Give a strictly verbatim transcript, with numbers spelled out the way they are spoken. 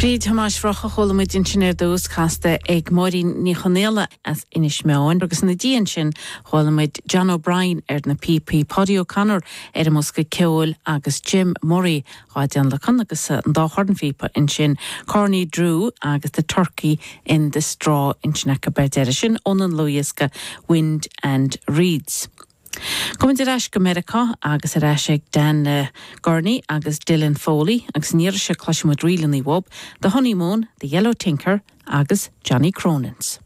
Bríd Hamas frocha cholamid insinir dús casta ag morin ní chonéla as inis meáin, agus na díon sin cholamid John O'Brien ar na P P Paddy O'Connor ar musca ceol agus Jim Murray ráidean le chunagus an dá chordan fipa in sin Corny Drew agus the Turkey in the Straw in sinnacha berdere sin onan loiasca Wind and Reeds. Coming to Rash America, agus a Rashig Dan uh, Gurney, agus Dylan Foley, agus Nearsha Clushmud Reelan Wob, The Honeymoon, The Yellow Tinker, agus Johnny Cronins.